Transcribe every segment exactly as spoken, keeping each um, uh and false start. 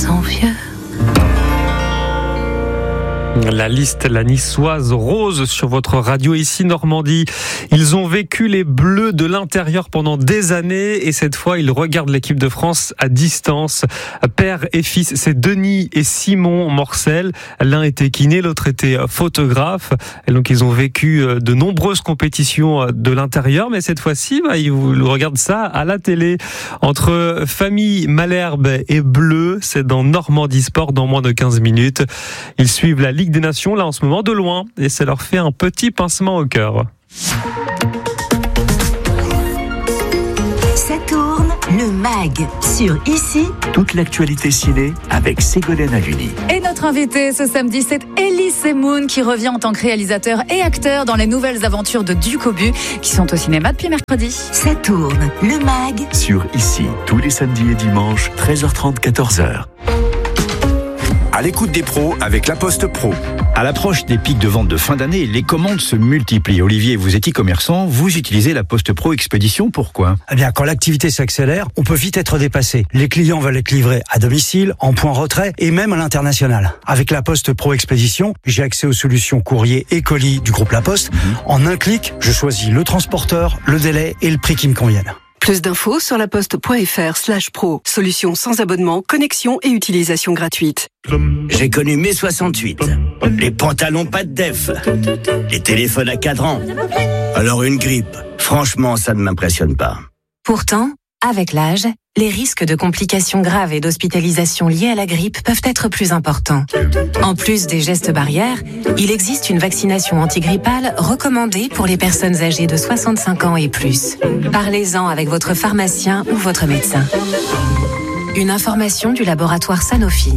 sont vieux. La liste, la niçoise Rose sur votre radio ici Normandie. Ils ont vécu les Bleus de l'intérieur pendant des années et cette fois ils regardent l'équipe de France à distance. Père et fils, c'est Denis et Simon Morcel. L'un était kiné, l'autre était photographe. Et donc ils ont vécu de nombreuses compétitions de l'intérieur, mais cette fois-ci bah, ils regardent ça à la télé. Entre famille Malherbe et Bleu, c'est dans Normandie Sport dans moins de quinze minutes. Ils suivent la Ligue des Nations là en ce moment de loin et ça leur fait un petit pincement au cœur. Ça tourne, le mag sur Ici. Toute l'actualité ciné avec Ségolène Haluni. Et notre invité ce samedi, c'est Elie Semoun qui revient en tant que réalisateur et acteur dans les nouvelles aventures de Duc Aubu qui sont au cinéma depuis mercredi. Ça tourne, le mag Sur Ici, tous les samedis et dimanches, treize heures trente, quatorze heures. À l'écoute des pros avec La Poste Pro. À l'approche des pics de vente de fin d'année, les commandes se multiplient. Olivier, vous êtes e-commerçant, vous utilisez La Poste Pro Expédition, pourquoi ? Eh bien, quand l'activité s'accélère, on peut vite être dépassé. Les clients veulent être livrés à domicile, en point retrait et même à l'international. Avec La Poste Pro Expédition, j'ai accès aux solutions courrier et colis du groupe La Poste. Mmh. En un clic, je choisis le transporteur, le délai et le prix qui me conviennent. Plus d'infos sur laposte.fr slash pro. Solution sans abonnement, connexion et utilisation gratuite. J'ai connu mai soixante-huit. Les pantalons pas de def. Les téléphones à cadran. Alors une grippe. Franchement, ça ne m'impressionne pas. Pourtant, avec l'âge, les risques de complications graves et d'hospitalisation liées à la grippe peuvent être plus importants. En plus des gestes barrières, il existe une vaccination antigrippale recommandée pour les personnes âgées de soixante-cinq ans et plus. Parlez-en avec votre pharmacien ou votre médecin. Une information du laboratoire Sanofi.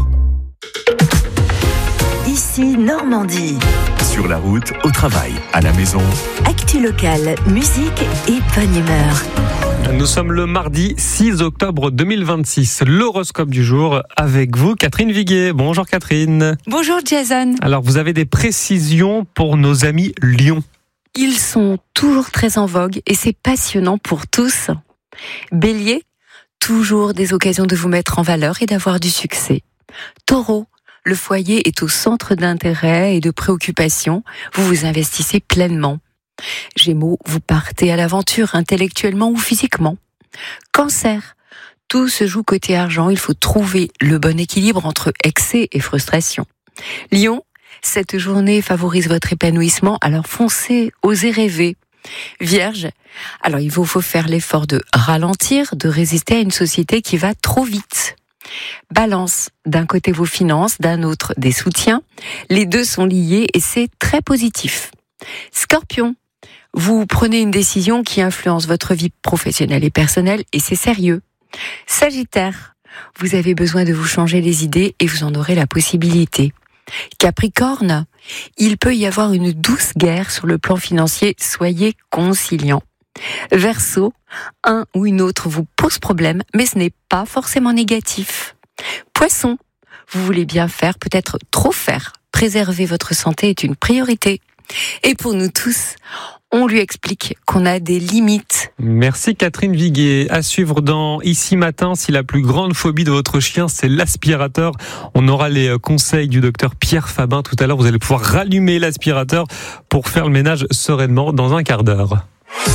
Ici Normandie. Sur la route, au travail, à la maison. Actu locale, musique et bonne humeur. Nous sommes le mardi six octobre deux mille vingt-six. L'horoscope du jour avec vous, Catherine Viguier. Bonjour Catherine. Bonjour Jason. Alors vous avez des précisions pour nos amis Lions. Ils sont toujours très en vogue et c'est passionnant pour tous. Bélier, toujours des occasions de vous mettre en valeur et d'avoir du succès. Taureau, le foyer est au centre d'intérêt et de préoccupation. Vous vous investissez pleinement. Gémeaux, vous partez à l'aventure intellectuellement ou physiquement. Cancer, tout se joue côté argent. Il faut trouver le bon équilibre entre excès et frustration. Lion, cette journée favorise votre épanouissement, alors foncez, osez rêver. Vierge, alors il vous faut faire l'effort de ralentir, de résister à une société qui va trop vite. Balance, d'un côté vos finances, d'un autre des soutiens. Les deux sont liés et c'est très positif. Scorpion, vous prenez une décision qui influence votre vie professionnelle et personnelle et c'est sérieux. Sagittaire, vous avez besoin de vous changer les idées et vous en aurez la possibilité. Capricorne, il peut y avoir une douce guerre sur le plan financier, soyez conciliant. Verseau, un ou une autre vous pose problème, mais ce n'est pas forcément négatif. Poisson, vous voulez bien faire, peut-être trop faire. Préserver votre santé est une priorité. Et pour nous tous, on lui explique qu'on a des limites. Merci Catherine Viguier. À suivre dans Ici Matin, si la plus grande phobie de votre chien, c'est l'aspirateur. On aura les conseils du docteur Pierre Fabin tout à l'heure. Vous allez pouvoir rallumer l'aspirateur pour faire le ménage sereinement dans un quart d'heure.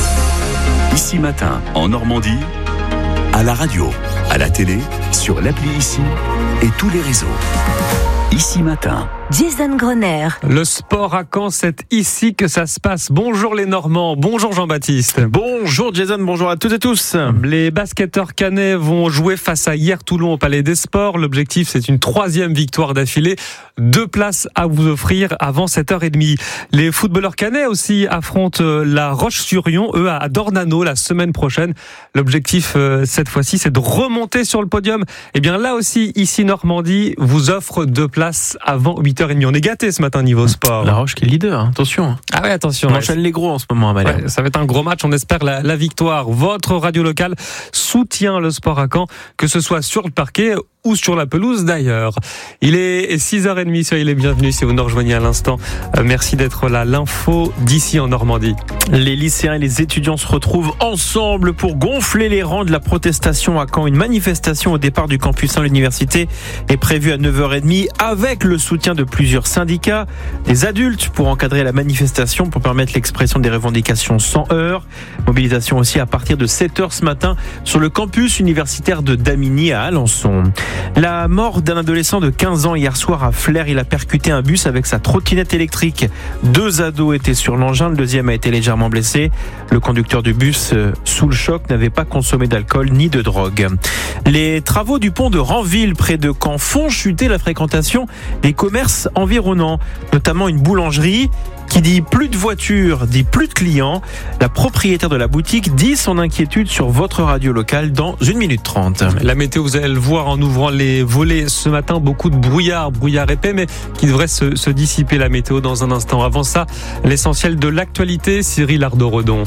Ici Matin, en Normandie, à la radio, à la télé, sur l'appli Ici et tous les réseaux. Ici Matin. Jason Groner. Le sport à Caen, c'est ici que ça se passe. Bonjour les Normands, bonjour Jean-Baptiste. Bonjour Jason, bonjour à toutes et tous. Les basketteurs caennais vont jouer face à Hier Toulon au Palais des Sports. L'objectif, c'est une troisième victoire d'affilée. Deux places à vous offrir avant sept heures trente. Les footballeurs caennais aussi affrontent la Roche-sur-Yon, eux à Dornano la semaine prochaine. L'objectif, cette fois-ci, c'est de remonter sur le podium. Et bien là aussi, ici Normandie vous offre deux places avant huit heures. huit heures trente. On est gâtés ce matin niveau sport. La Roche qui est leader, hein. Attention. Ah ouais, attention. On ouais. enchaîne les gros en ce moment à Malherbe. Ouais, ça va être un gros match, on espère la, la victoire. Votre radio locale soutient le sport à Caen, que ce soit sur le parquet ou sur la pelouse d'ailleurs. Il est six heures trente, soyez les bienvenus si vous nous rejoignez à l'instant. Euh, merci d'être là. L'info d'ici en Normandie. Les lycéens et les étudiants se retrouvent ensemble pour gonfler les rangs de la protestation à Caen. Une manifestation au départ du campus à l'université est prévue à neuf heures trente avec le soutien de plusieurs syndicats, des adultes pour encadrer la manifestation, pour permettre l'expression des revendications sans heurts. Mobilisation aussi à partir de sept heures ce matin sur le campus universitaire de Damigny à Alençon. La mort d'un adolescent de quinze ans hier soir à Flers. Il a percuté un bus avec sa trottinette électrique. Deux ados étaient sur l'engin, le deuxième a été légèrement blessé. Le conducteur du bus, sous le choc, n'avait pas consommé d'alcool ni de drogue. Les travaux du pont de Ranville près de Caen font chuter la fréquentation des commerces environnants, notamment une boulangerie. Qui dit plus de voitures, dit plus de clients. La propriétaire de la boutique dit son inquiétude sur votre radio locale dans une minute trente. La météo, vous allez le voir en ouvrant les volets ce matin, beaucoup de brouillard, brouillard épais, mais qui devrait se, se dissiper la météo dans un instant. Avant ça, l'essentiel de l'actualité, Cyril Ardo-Redon.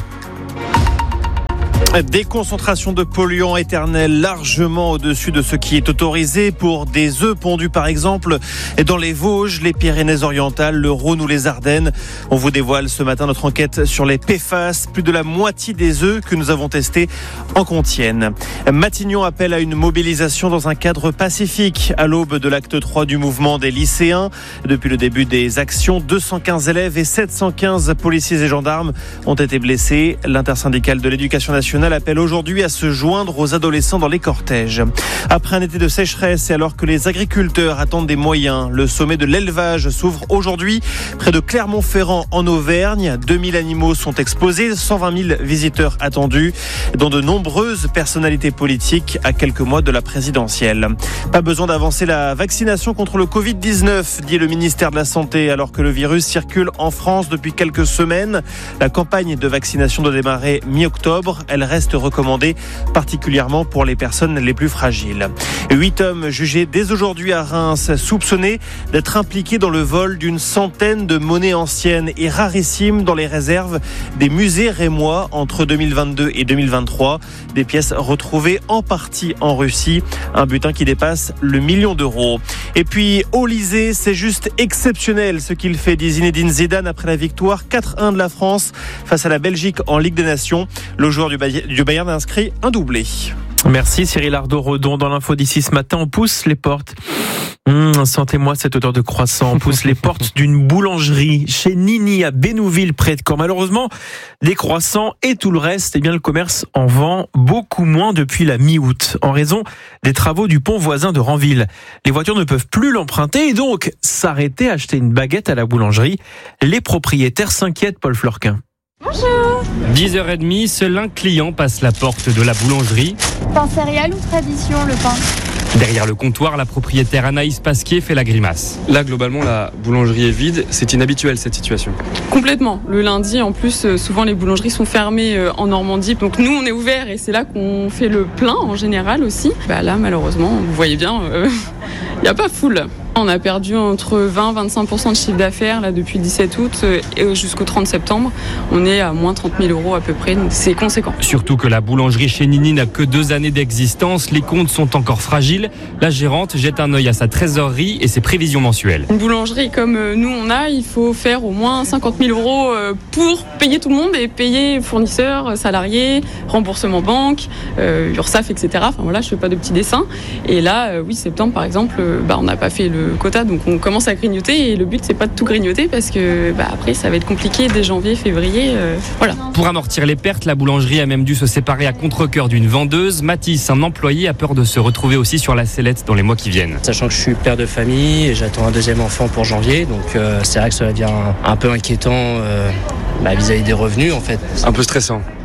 Des concentrations de polluants éternels largement au-dessus de ce qui est autorisé pour des œufs pondus par exemple dans les Vosges, les Pyrénées-Orientales, le Rhône ou les Ardennes. On vous dévoile ce matin notre enquête sur les P F A S. Plus de la moitié des œufs que nous avons testés en contiennent. Matignon appelle à une mobilisation dans un cadre pacifique à l'aube de l'acte trois du mouvement des lycéens. Depuis le début des actions, deux cent quinze élèves et sept cent quinze policiers et gendarmes ont été blessés. L'intersyndicale de l'éducation nationale appelle aujourd'hui à se joindre aux adolescents dans les cortèges. Après un été de sécheresse et alors que les agriculteurs attendent des moyens, le sommet de l'élevage s'ouvre aujourd'hui près de Clermont-Ferrand en Auvergne. deux mille animaux sont exposés, cent vingt mille visiteurs attendus, dont de nombreuses personnalités politiques à quelques mois de la présidentielle. Pas besoin d'avancer la vaccination contre le covid dix-neuf, dit le ministère de la Santé, alors que le virus circule en France depuis quelques semaines. La campagne de vaccination doit démarrer mi-octobre. Elle reste recommandée, particulièrement pour les personnes les plus fragiles. Huit hommes jugés dès aujourd'hui à Reims, soupçonnés d'être impliqués dans le vol d'une centaine de monnaies anciennes et rarissimes dans les réserves des musées rémois entre deux mille vingt-deux et deux mille vingt-trois. Des pièces retrouvées en partie en Russie, un butin qui dépasse le million d'euros. Et puis, Olysée, c'est juste exceptionnel ce qu'il fait, dit Zinedine Zidane après la victoire quatre un de la France face à la Belgique en Ligue des Nations. Le joueur du Bayern Du Bayern a inscrit un doublé. Merci Cyril Ardo-Redon. Dans l'info d'ici ce matin, on pousse les portes. Mmh, sentez-moi cette odeur de croissant. On pousse les portes d'une boulangerie chez Nini à Bénouville près de Caen. Malheureusement, les croissants et tout le reste, eh bien le commerce en vend beaucoup moins depuis la mi-août en raison des travaux du pont voisin de Ranville. Les voitures ne peuvent plus l'emprunter et donc s'arrêter à acheter une baguette à la boulangerie. Les propriétaires s'inquiètent, Paul Fleurquin. Bonjour. dix heures trente, seul un client passe la porte de la boulangerie. Pain céréales ou tradition, le pain ? Derrière le comptoir, la propriétaire Anaïs Pasquier fait la grimace. Là, globalement, la boulangerie est vide. C'est inhabituel, cette situation. Complètement. Le lundi, en plus, souvent les boulangeries sont fermées en Normandie. Donc nous, on est ouverts et c'est là qu'on fait le plein en général aussi. Bah là, malheureusement, vous voyez bien, il euh, n'y a pas foule. On a perdu entre vingt et vingt-cinq pour cent de chiffre d'affaires là, depuis le dix-sept août et jusqu'au trente septembre. On est à moins trente mille euros à peu près, donc c'est conséquent. Surtout que la boulangerie chez Nini n'a que deux années d'existence. Les comptes sont encore fragiles. La gérante jette un œil à sa trésorerie et ses prévisions mensuelles. Une boulangerie comme nous on a, il faut faire au moins cinquante mille euros pour payer tout le monde et payer fournisseurs, salariés, remboursement banque, euh, URSSAF, et cetera. Enfin voilà, je fais pas de petits dessins. Et là, oui, septembre par exemple, bah, on n'a pas fait le quota, donc on commence à grignoter et le but c'est pas de tout grignoter parce que bah, après ça va être compliqué dès janvier, février, euh, voilà. Pour amortir les pertes, la boulangerie a même dû se séparer à contre-cœur d'une vendeuse. Mathis, un employé, a peur de se retrouver aussi sur la sellette dans les mois qui viennent. Sachant que je suis père de famille et j'attends un deuxième enfant pour janvier, donc euh, c'est vrai que ça devient un, un peu inquiétant euh, bah, vis-à-vis des revenus en fait. Un peu stressant.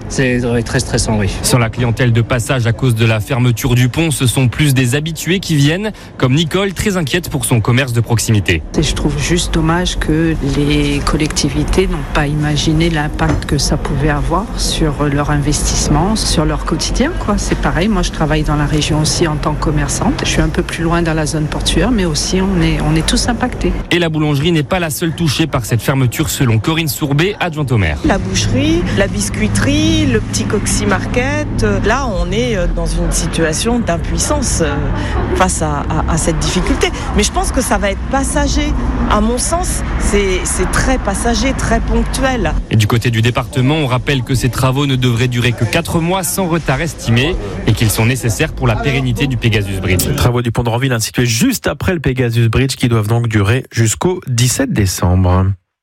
C'est ouais, très stressant, oui. Sur la clientèle de passage à cause de la fermeture du pont, ce sont plus des habitués qui viennent, comme Nicole, très inquiète pour son commerce de proximité. Et je trouve juste dommage que les collectivités n'ont pas imaginé l'impact que ça pouvait avoir sur leur investissement, sur leur quotidien, quoi. C'est pareil, moi je travaille dans la région aussi en tant que commerçante. Je suis un peu plus loin dans la zone portuaire, mais aussi on est, on est tous impactés. Et la boulangerie n'est pas la seule touchée par cette fermeture, selon Corinne Sourbet, adjointe au maire. La boucherie, la biscuiterie, le petit Coxy Market, là on est dans une situation d'impuissance face à, à, à cette difficulté. Mais je pense que ça va être passager. À mon sens, c'est, c'est très passager, très ponctuel. Et du côté du département, on rappelle que ces travaux ne devraient durer que quatre mois sans retard estimé et qu'ils sont nécessaires pour la pérennité du Pegasus Bridge. Les travaux du pont de Ranville situés juste après le Pegasus Bridge qui doivent donc durer jusqu'au dix-sept décembre.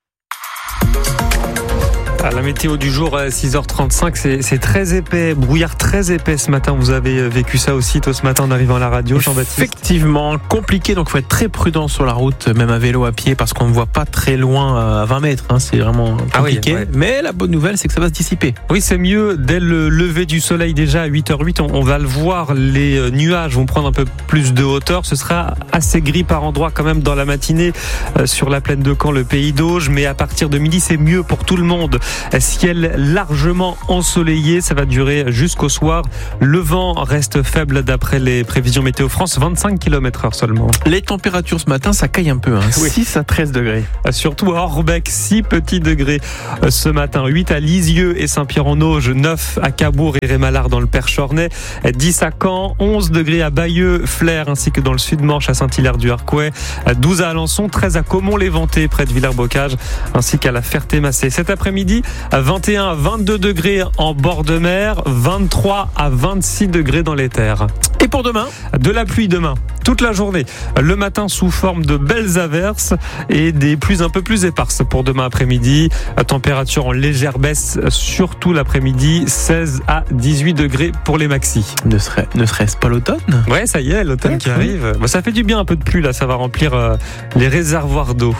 À la météo du jour, six heures trente-cinq, c'est, c'est très épais, brouillard très épais ce matin. Vous avez vécu ça aussi, tôt ce matin en arrivant à la radio, Jean-Baptiste? Effectivement, compliqué, donc il faut être très prudent sur la route, même à vélo, à pied, parce qu'on ne voit pas très loin à vingt mètres. Hein, c'est vraiment compliqué. Ah oui, ouais. Mais la bonne nouvelle, c'est que ça va se dissiper. Oui, c'est mieux. Dès le lever du soleil, déjà à huit heures huit, on, on va le voir. Les nuages vont prendre un peu plus de hauteur. Ce sera assez gris par endroits quand même dans la matinée euh, sur la plaine de Caen, le pays d'Auge. Mais à partir de midi, c'est mieux pour tout le monde. Ciel largement ensoleillé, ça va durer jusqu'au soir. Le vent reste faible d'après les prévisions Météo France, vingt-cinq kilomètres heure seulement. Les températures ce matin, ça caille un peu, hein. Oui. six à treize degrés. Surtout à Orbec, six petits degrés ce matin, huit à Lisieux et Saint-Pierre-en-Auge, neuf à Cabourg et Rémalard dans le Perche-Ornay, dix à Caen, onze degrés à Bayeux, Flers ainsi que dans le Sud-Manche à Saint-Hilaire-du-Harcouët, douze à Alençon, treize à Caumont-les-Ventés près de Villers-Bocage ainsi qu'à la Ferté-Massé. Cet après-midi, vingt et un à vingt-deux degrés en bord de mer, vingt-trois à vingt-six degrés dans les terres. Et pour demain ? De la pluie demain, toute la journée. Le matin sous forme de belles averses et des pluies un peu plus éparses pour demain après-midi. Température en légère baisse, surtout l'après-midi, seize à dix-huit degrés pour les maxis. Ne, serait, ne serait-ce pas l'automne ? Ouais, ça y est, l'automne ouais, qui arrive. Bon, ça fait du bien un peu de pluie, là, ça va remplir euh, les réservoirs d'eau.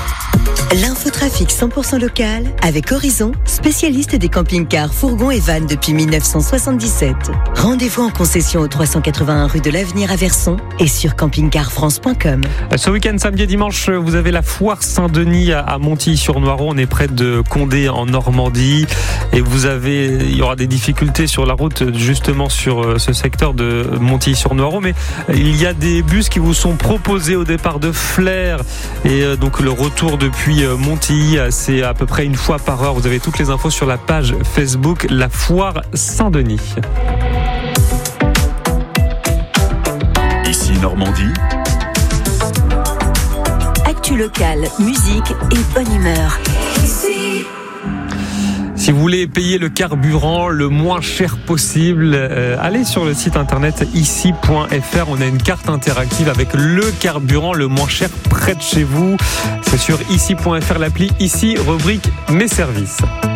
L'infotrafic cent pour cent local avec Horizon, spécialiste des camping-cars, fourgons et vannes depuis dix-neuf cent soixante-dix-sept. Rendez-vous en concession au trois cent quatre-vingt-un rue de l'Avenir à Verson et sur camping car france point com. Ce week-end, samedi et dimanche, vous avez la foire Saint-Denis à Montilly-sur-Noireau. On est près de Condé en Normandie et vous avez, il y aura des difficultés sur la route justement sur ce secteur de Montilly-sur-Noireau, mais il y a des bus qui vous sont proposés au départ de Flers et donc le retour depuis Montilly, c'est à peu près une fois par heure. Vous avez toutes les infos sur la page Facebook La Foire Saint-Denis. Ici Normandie. Actu locale, musique et bonne humeur. Ici. Si vous voulez payer le carburant le moins cher possible, euh, allez sur le site internet ici point f r. On a une carte interactive avec le carburant le moins cher près de chez vous. C'est sur ici point f r, l'appli Ici, rubrique Mes services.